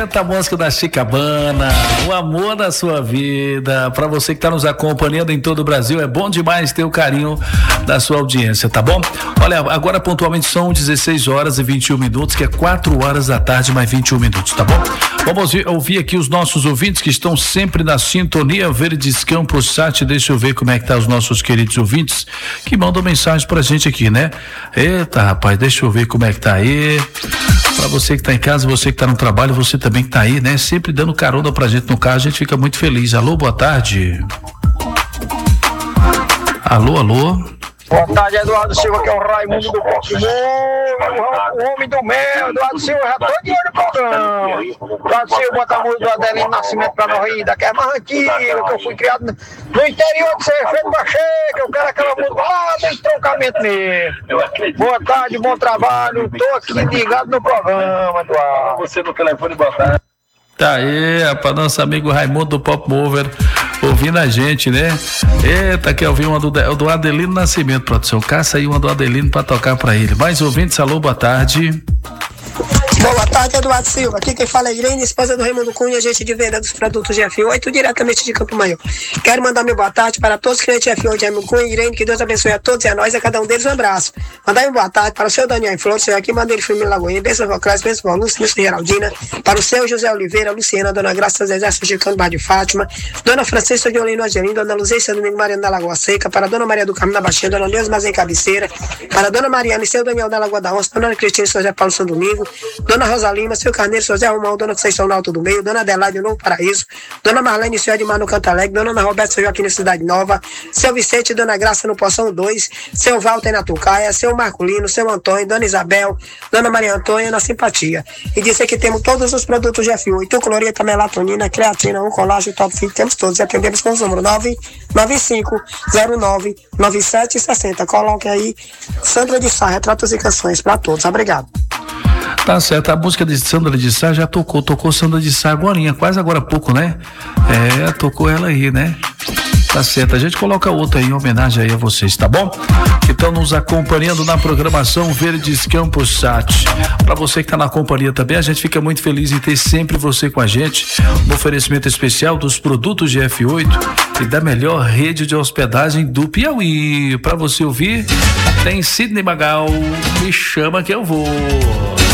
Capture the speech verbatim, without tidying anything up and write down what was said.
Eita, música da Chicabana, o amor da sua vida. Para você que está nos acompanhando em todo o Brasil, é bom demais ter o carinho da sua audiência, tá bom? Olha, agora pontualmente são dezesseis horas e vinte e um minutos, que é quatro horas da tarde, mais vinte e um minutos, tá bom? Vamos ouvir aqui os nossos ouvintes que estão sempre na sintonia. Verdes Campos Sat, deixa eu ver como é que tá os nossos queridos ouvintes que mandam mensagem pra gente aqui, né? Eita, rapaz, deixa eu ver como é que tá aí. Pra você que tá em casa, você que tá no trabalho, você também que tá aí, né? Sempre dando carona pra gente no carro, a gente fica muito feliz. Alô, boa tarde. Alô, alô. Boa tarde, Eduardo Silva, que é o Raimundo do Pokémon, o homem do mel. Eduardo Silva, já tô de olho no programa. Eduardo Silva, bota a música do Adelino Nascimento pra nós aí, daquela mais antiga, que eu fui criado no, no interior de Serfeiro Pacheco, eu quero aquela música lá do entroncamento mesmo. Boa tarde, bom trabalho, tô aqui ligado no programa, Eduardo. Você no telefone, boa tarde. Tá aí, rapaz, nosso amigo Raimundo do Pop Mover ouvindo a gente, né? Eita, quer ouvir uma do, do Adelino Nascimento, produção. Caça aí uma do Adelino pra tocar pra ele. Mais ouvintes, alô, boa tarde. Boa tarde, Eduardo Silva. Aqui quem fala é Irene, esposa do Raimundo Cunha, agente de venda dos produtos G F oito, diretamente de Campo Maior. Quero mandar meu boa tarde para todos os clientes G F oito de Raimundo Cunha. Irene, que Deus abençoe a todos e a nós, a cada um deles um abraço. Mandar meu boa tarde para o seu Daniel Flores, seu aqui Madeira Firmino Lagoinha, Bênção Voclés, Bênção Lúcia, Lúcia Geraldina, para o seu José Oliveira, Luciana, Dona Graça Zezé Sujicano Bar de Fátima, Dona Francisca de Olino Angelino, Dona Luzência Domingo Mariana da Lagoa Seca, para a Dona Maria do Carmo da Baixinha, Dona Neuza Mazem Cabeceira, para a Dona Mariana e seu Daniel da Lagoa da Onça, Dona Cristina e seu José Paulo São Domingo, Dona Rosa Lima, seu Carneiro, seu Zé Romão, Dona Conceição no Alto do Meio, Dona Adelaide no Novo Paraíso, Dona Marlene e seu Edmar no Canto Alegre, Dona Ana Roberta e seu Joaquim na Cidade Nova, seu Vicente e Dona Graça no Poção dois, seu Walter na Tucaia, seu Marculino, seu Antônio, Dona Isabel, Dona Maria Antônia na Simpatia. E dizer que temos todos os produtos G F oito, cloreta, melatonina, creatina, um colágeno, top fit, temos todos e atendemos com o número nove nove cinco zero nove nove sete seis zero. Coloque aí Sandra de Sá, retratos e canções para todos. Obrigado. Tá certo, a música de Sandra de Sá já tocou, tocou Sandra de Sá agorinha, quase agora há pouco, né? É, tocou ela aí, né? Tá certo, a gente coloca outra aí em homenagem aí a vocês, tá bom? Que estão nos acompanhando na programação Verdes Campos Sat. Para você que tá na companhia também, a gente fica muito feliz em ter sempre você com a gente. Um oferecimento especial dos produtos G F oito e da melhor rede de hospedagem do Piauí. Para você ouvir, tem Sidney Magal, Me Chama Que Eu Vou.